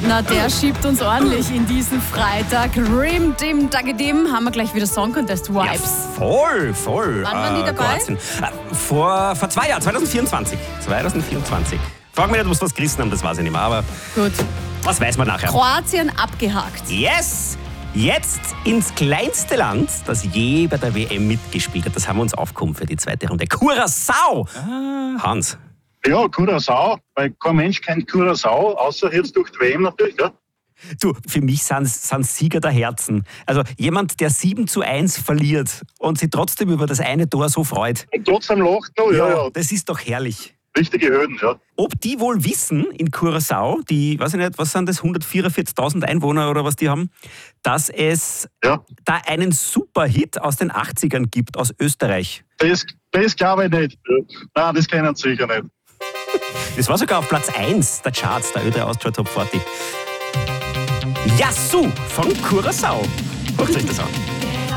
Na, der schiebt uns ordentlich in diesen Freitag. Rim, dim, dagedim, haben wir gleich wieder Song Contest Vibes. Ja, voll. Wann waren die dabei? Kroatien. Vor 2 Jahren, 2024. 2024. Frag mich nicht, ob was gerissen haben, das weiß ich nicht mehr, aber Gut. das weiß man nachher. Kroatien abgehakt. Yes! Jetzt ins kleinste Land, das je bei der WM mitgespielt hat. Das haben wir uns aufgehoben für die zweite Runde. Curaçao! Hans. Ja, Curaçao, weil kein Mensch kennt Curaçao, außer jetzt durch die WM natürlich, ja. Du, für mich sind Sieger der Herzen. Also jemand, der 7:1 verliert und sich trotzdem über das eine Tor so freut. Und trotzdem lacht noch, ja. Das ist doch herrlich. Richtige Hürden, ja. Ob die wohl wissen, in Curaçao, die, weiß ich nicht, was sind das, 144.000 Einwohner oder was die haben, dass es Ja. da einen Superhit aus den 80ern gibt, aus Österreich. Das glaube ich nicht. Ja. Nein, das kennen sie sicher nicht. Das war sogar auf Platz 1 der Charts, der Ö3 Austria Top 40. Yasu von Curaçao. Guckt euch das an.